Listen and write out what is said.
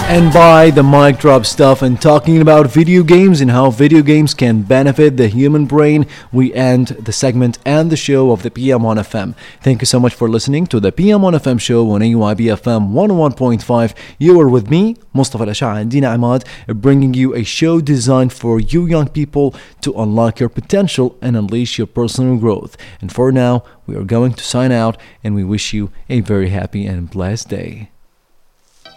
And by the mic drop stuff and talking about video games and how video games can benefit the human brain, we end the segment and the show of the PM on FM. Thank you so much for listening to the PM on FM show on AYB FM 101.5. You are with me, Mustafa Al-Ash'a and Dina Ahmad, bringing you a show designed for you young people to unlock your potential and unleash your personal growth. And for now, we are going to sign out and we wish you a very happy and blessed day.